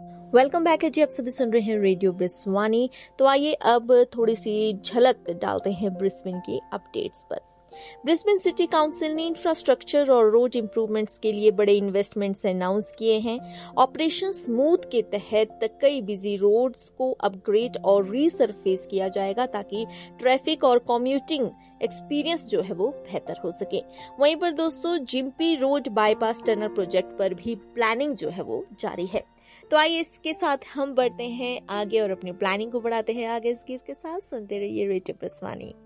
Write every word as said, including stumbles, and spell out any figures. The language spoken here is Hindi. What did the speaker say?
वेलकम बैक है जी। आप सभी सुन रहे हैं रेडियो ब्रिस्वानी। तो आइए अब थोड़ी सी झलक डालते हैं ब्रिस्बेन के अपडेट्स पर। ब्रिस्बेन सिटी काउंसिल ने इंफ्रास्ट्रक्चर और रोड इंप्रूवमेंट्स के लिए बड़े इन्वेस्टमेंट्स अनाउंस किए हैं। ऑपरेशन स्मूथ के तहत कई बिजी रोड्स को अपग्रेड और रीसरफेस किया जाएगा ताकि ट्रैफिक और कम्यूटिंग एक्सपीरियंस जो है वो बेहतर हो सके। वहीं पर दोस्तों gympie road bypass tunnel project पर भी प्लानिंग जो है वो जारी है। तो आइए इसके साथ हम बढ़ते हैं आगे और अपनी प्लानिंग को बढ़ाते हैं आगे। इसके, इसके साथ सुनते रहिए रेडियो ब्रिस्वानी।